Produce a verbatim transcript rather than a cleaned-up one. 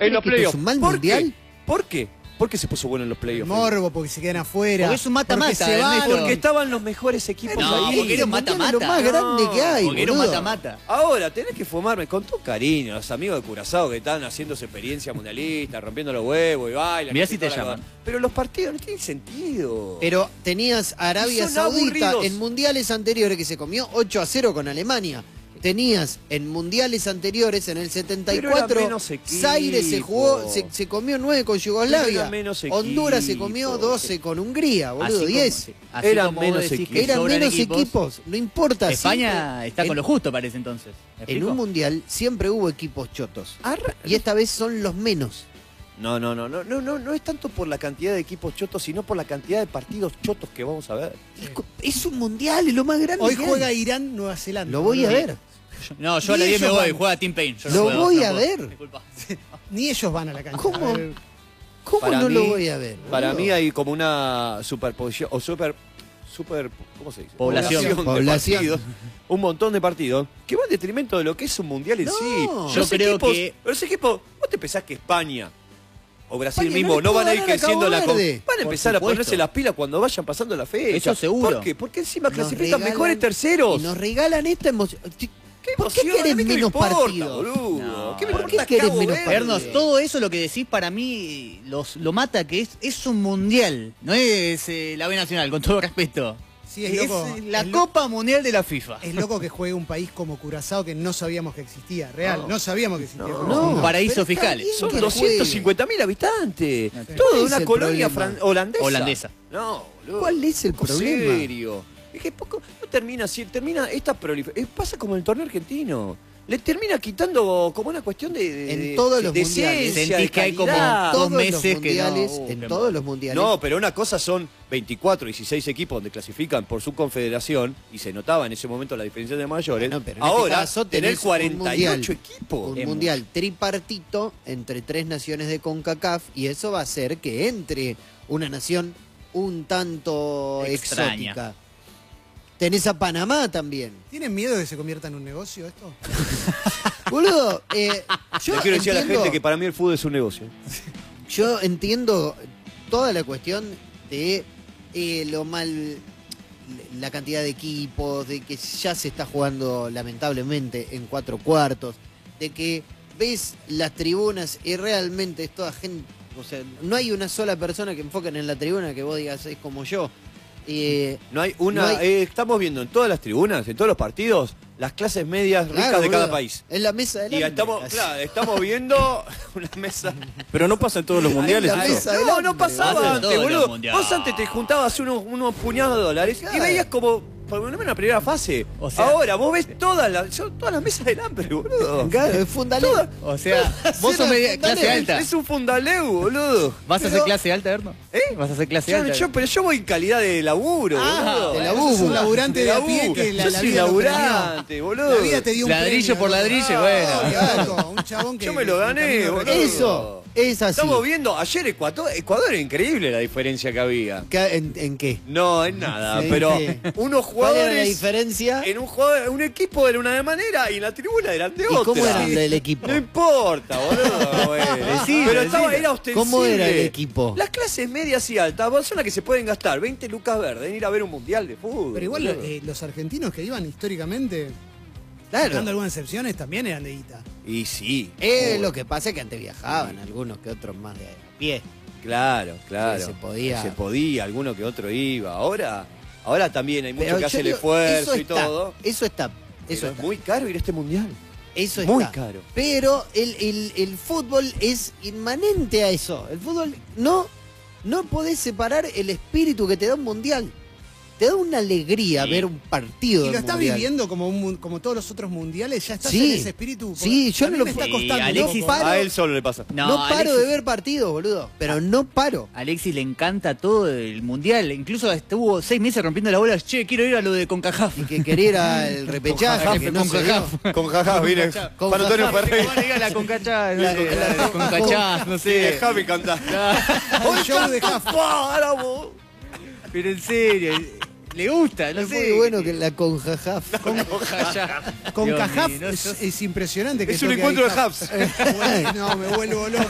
en los playoffs. ¿Es un mal ¿Por mundial? qué? ¿Por qué? ¿Por qué se puso bueno en los playoffs? Morbo, porque se quedan afuera. Porque es un mata-mata, porque se van. Ernesto. Porque estaban los mejores equipos No, ahí. porque era un Mundial mata-mata. es lo más grande que hay, Porque era un boludo. mata-mata. Ahora, tenés que fumarme con todo cariño. Los amigos de Curazao que están haciendo su experiencia mundialista, rompiendo los huevos y bailan. Mirá y si te toda la llaman. cosa. Pero los partidos no tienen sentido. Pero tenías Arabia Son Saudita aburridos. en mundiales anteriores que se comió ocho a cero con Alemania. Tenías en mundiales anteriores, en el setenta y cuatro, Pero eran menos equipos. Zaire se jugó, se, se comió nueve con Pero Yugoslavia. eran menos Honduras se equipos. comió doce con Hungría, boludo, Así como- diez. sí, así Eran como vos menos decís que equipos. Eran sobran menos equipos. no importa. España siempre- está con en, lo justo, parece entonces. ¿Me en explico? un mundial siempre hubo equipos chotos. Arra- Y esta vez son los menos. No, no, no, no, no, no, no es tanto por la cantidad de equipos chotos, sino por la cantidad de partidos chotos que vamos a ver. Es, co- es un mundial, es lo más grande Hoy que juega hay. Irán, Nueva Zelanda. Lo voy a boludo. ver. No, yo a las Ni diez me ellos voy, van. juega Team Pain. Yo no Lo puedo, voy no a puedo. ver. Disculpa. Ni ellos van a la cancha. ¿Cómo? A ver, ¿Cómo Para no mí- lo voy a ver? Para boludo? mí hay como una superposición, o super, super, ¿cómo se dice? Población. de Población. partidos, un montón de partidos, que va en detrimento de lo que es un mundial en No. sí. Yo Los creo equipos- que- Los equipos, ¿vos te pensás que España o Brasil España mismo no le no van a pudo ir ganar a creciendo Cabo la con- Verde. Van a Por empezar a supuesto. ponerse las pilas cuando vayan pasando la fecha. Eso seguro. ¿Por qué? Porque encima Nos clasifican regalan- mejores terceros. Y nos regalan esta emoción. ¿Qué ¿Por qué emoción? querés ¿A mí qué me menos importa, partidos? boludo? No, ¿Qué me ¿por importa qué querés Cabo menos Verde? Ernos, todo eso lo que decís para mí los, lo mata que es, es un mundial, no es eh, la B Nacional, con todo respeto. Sí, es es loco. la Es lo- Copa Mundial de la FIFA. Es loco que juegue un país como Curazao que no sabíamos que existía. Real, No. no, sabíamos que existía. No. Curazao. Un paraíso pero está fiscal. bien Son que doscientos cincuenta mil habitantes. No, Todo ¿cuál de es una el colonia problema? fran- holandesa. Holandesa. No, boludo. ¿Cuál es el Poco problema? serio. Es que poco, no termina así, termina esta proliferación. Pasa como en el torneo argentino. Le termina quitando como una cuestión de, de- En de- todos los de mundiales. esencia, Sentís de que hay como calidad. dos Todos los meses que no. mundiales, Uh, en qué todos mal. los mundiales. No, pero una cosa son veinticuatro, dieciséis equipos donde clasifican por su confederación y se notaba en ese momento la diferencia de mayores. Bueno, pero en este Ahora, caso tener tenés un cuarenta y ocho mundial, equipos. un Es mundial tripartito entre tres naciones de CONCACAF y eso va a hacer que entre una nación un tanto Extraña. exótica. Tenés a Panamá también. ¿Tienen miedo de que se convierta en un negocio esto? Boludo, eh, yo, Le quiero decir a la entiendo, gente que para mí el fútbol es un negocio. yo entiendo toda la cuestión de eh, lo mal, la cantidad de equipos, de que ya se está jugando lamentablemente en cuatro cuartos, de que ves las tribunas y realmente es toda gente, o sea, no hay una sola persona que enfoquen en la tribuna que vos digas es como yo. Eh, No hay una. No hay- eh, estamos viendo en todas las tribunas, en todos los partidos, las clases medias ricas claro, de cada boludo, país. Es la mesa del Y hambre, estamos, casi. claro, estamos viendo una mesa. Pero no pasa en todos los mundiales la eso. mesa del No, hambre, no pasaba boludo. antes, Todos los boludo. mundiales. Vos antes te juntabas unos, unos puñados de dólares y Claro. veías como, por lo menos en la primera fase. O sea- Ahora vos ves todas las, son todas las mesas del hambre, boludo. Claro, es fundalé. Todas- O sea, vos sos Cero media- fundales. clase alta. Es un fundaleu, boludo. ¿Vas a hacer Pero- clase alta, Erno? ¿Eh? ¿Vas a hacer clase Yo, alta? yo- pero yo voy en calidad de laburo, Ah, boludo. de Vos laburo. sos un laburante de, De a pie laburo. que la, Yo la soy vida lo premió. laburante, boludo. La vida te dio un Ladrillo premio, por loco. ladrillo, Ah, bueno. loco, un chabón que Yo me lo gané, que camino boludo. Eso, es así. Estamos viendo ayer Ecuador, Ecuador era increíble la diferencia que había. ¿Qué- ¿En, en qué? No, en nada, Sí, pero sí. unos ¿Cuál era la jugadores diferencia? en un jugador, un equipo era una de manera y en la tribuna eran de ¿Y otra. cómo era el equipo? No importa, boludo. güey. Decilo, pero estaba, decilo. era ostensible. ¿Cómo era el equipo? Las clases medias y altas son las que se pueden gastar veinte lucas verdes en ir a ver un mundial de fútbol. Pero igual boludo. eh, los argentinos que iban históricamente, Claro. dando algunas excepciones, también eran de guita. Y sí. Eh, joder. lo que pasa es que antes viajaban algunos que otros más de pie. Claro, claro. Sí, se podía. Se podía, alguno que otro iba. Ahora, ahora también hay mucho Pero que yo hace el digo, esfuerzo eso y está, todo. Eso está. Eso Pero está. es muy caro ir a este mundial. Eso muy está. caro. Pero el, el, el fútbol es inmanente a eso. El fútbol no, no podés separar el espíritu que te da un mundial. Te da una alegría Sí. ver un partido. Y lo del estás mundial. viviendo como, un, mun- como todos los otros mundiales, ya estás Sí. en ese espíritu. Sí, yo a mí no me lo- está Sí, costando. Alexis- loco. Paro. A él solo le pasa. No, No, paro Alexis- de ver partidos, boludo. Pero no paro. A Alexis le encanta todo el mundial. Incluso estuvo seis meses rompiendo la bola. Che, quiero ir a lo de CONCACAF. Y que quería ir al repechaje. que no se dio. Con jajá, viene. Con Para Antonio jajá. Ferreira. Bueno, diga la concachá, no La- sé, la- la concachá, no sé. Javi canta. El show de Jaf. Pero en serio, le gusta, no Es sé. muy bueno que la conjajaf. Concachá. Con Dios Cajaf mío, no es, sos- es impresionante que Es un toque encuentro ahí de Jaf. Hubs. No, me vuelvo loco.